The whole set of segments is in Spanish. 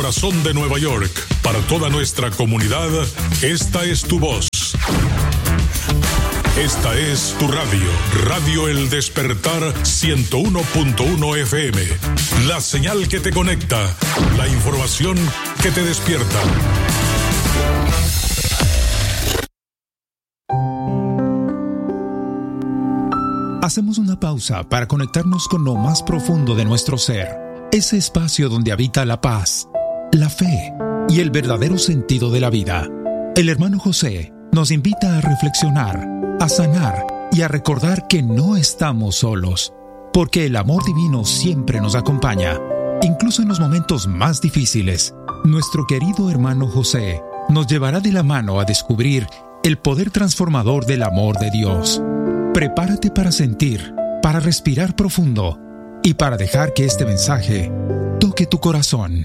Corazón de Nueva York, para toda nuestra comunidad, esta es tu voz. Esta es tu radio, Radio El Despertar 101.1 FM. La señal que te conecta, la información que te despierta. Hacemos una pausa para conectarnos con lo más profundo de nuestro ser, ese espacio donde habita la paz, la fe y el verdadero sentido de la vida. El hermano José nos invita a reflexionar, a sanar y a recordar que no estamos solos, porque el amor divino siempre nos acompaña, incluso en los momentos más difíciles. Nuestro querido hermano José nos llevará de la mano a descubrir el poder transformador del amor de Dios. Prepárate para sentir, para respirar profundo y para dejar que este mensaje toque tu corazón.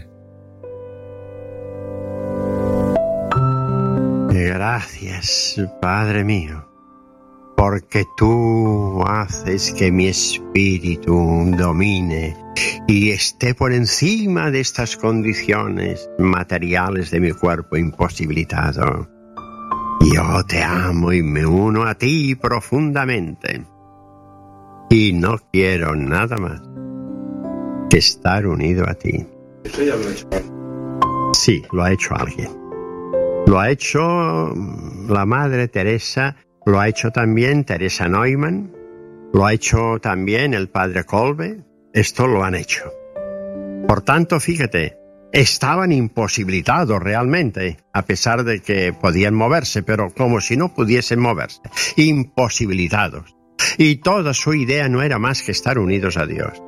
Gracias, Padre mío, porque tú haces que mi espíritu domine y esté por encima de estas condiciones materiales de mi cuerpo imposibilitado. Yo te amo y me uno a ti profundamente. Y no quiero nada más que estar unido a ti. ¿Esto ya lo ha hecho? Sí, lo ha hecho alguien. Lo ha hecho la Madre Teresa, lo ha hecho también Teresa Neumann, lo ha hecho también el Padre Kolbe. Esto lo han hecho. Por tanto, fíjate, estaban imposibilitados realmente, a pesar de que podían moverse, pero como si no pudiesen moverse, imposibilitados. Y toda su idea no era más que estar unidos a Dios.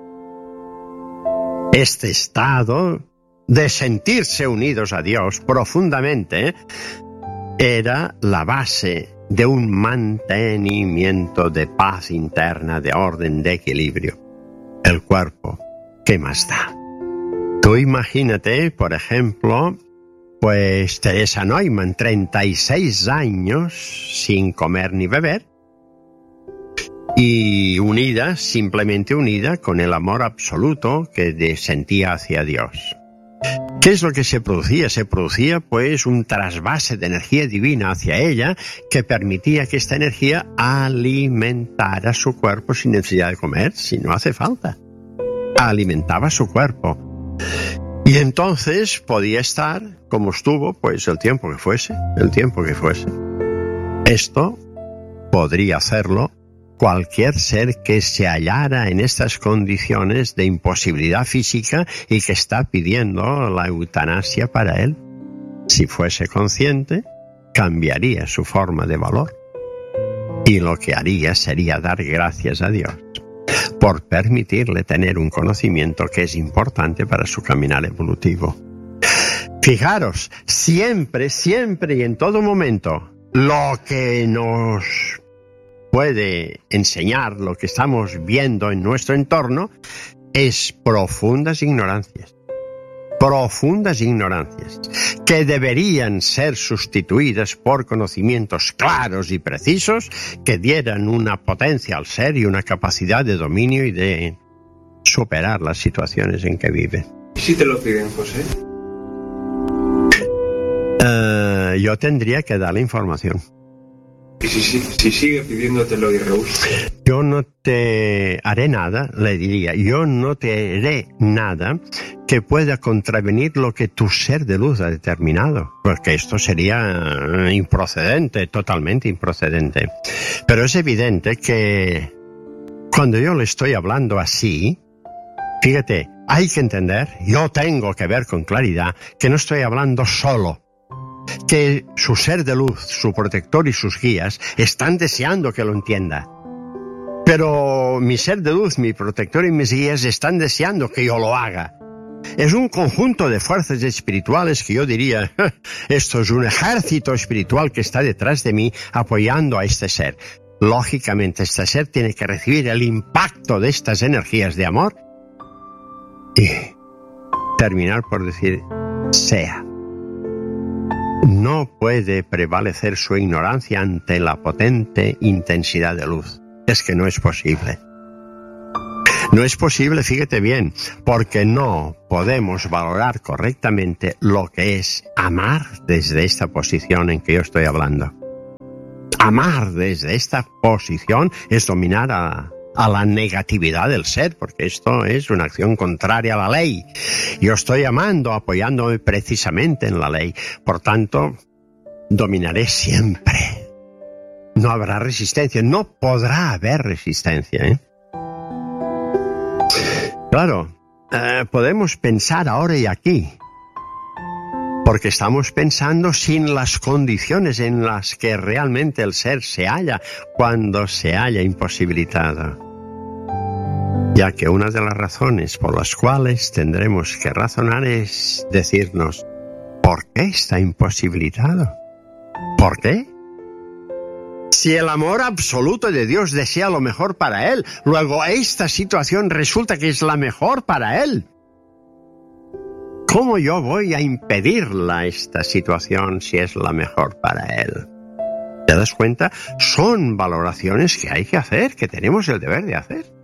Este estado de sentirse unidos a Dios profundamente era la base de un mantenimiento de paz interna, de orden, de equilibrio. El cuerpo, ¿qué más da? Tú imagínate, por ejemplo, pues Teresa Neumann, 36 años sin comer ni beber, y unida, simplemente unida, con el amor absoluto que sentía hacia Dios. ¿Qué es lo que se producía? Se producía, pues, un trasvase de energía divina hacia ella que permitía que esta energía alimentara su cuerpo sin necesidad de comer, si no hace falta. Alimentaba su cuerpo. Y entonces podía estar como estuvo, pues, el tiempo que fuese. Esto podría hacerlo cualquier ser que se hallara en estas condiciones de imposibilidad física y que está pidiendo la eutanasia para él. Si fuese consciente, cambiaría su forma de valor. Y lo que haría sería dar gracias a Dios por permitirle tener un conocimiento que es importante para su caminar evolutivo. Fijaros, siempre y en todo momento, lo que nos puede enseñar, lo que estamos viendo en nuestro entorno, es profundas ignorancias, que deberían ser sustituidas por conocimientos claros y precisos que dieran una potencia al ser y una capacidad de dominio y de superar las situaciones en que viven. ¿Y si te lo piden, José? Yo tendría que dar la información. ¿Y si sigue pidiéndotelo y rehúsa? Yo no te haré nada, le diría, yo no te haré nada que pueda contravenir lo que tu ser de luz ha determinado, porque esto sería improcedente, totalmente improcedente. Pero es evidente que cuando yo le estoy hablando así, fíjate, hay que entender, yo tengo que ver con claridad que no estoy hablando solo, que su ser de luz, su protector y sus guías están deseando que lo entienda. Pero mi ser de luz, mi protector y mis guías están deseando que yo lo haga. Es un conjunto de fuerzas espirituales que yo diría, esto es un ejército espiritual que está detrás de mí apoyando a este ser. Lógicamente, este ser tiene que recibir el impacto de estas energías de amor y terminar por decir, sea. No puede prevalecer su ignorancia ante la potente intensidad de luz. Es que no es posible. No es posible, fíjate bien, porque no podemos valorar correctamente lo que es amar desde esta posición en que yo estoy hablando. Amar desde esta posición es dominar a la negatividad del ser, porque esto es una acción contraria a la ley. Yo estoy amando, apoyándome precisamente en la ley. Por tanto, dominaré siempre. No habrá resistencia, no podrá haber resistencia, ¿eh? Claro, podemos pensar ahora y aquí, porque estamos pensando sin las condiciones en las que realmente el ser se halla cuando se halla imposibilitado. Ya que una de las razones por las cuales tendremos que razonar es decirnos, ¿por qué está imposibilitado? ¿Por qué? Si el amor absoluto de Dios desea lo mejor para él, luego esta situación resulta que es la mejor para él. ¿Cómo yo voy a impedirla esta situación si es la mejor para él? ¿Te das cuenta? Son valoraciones que hay que hacer, que tenemos el deber de hacer.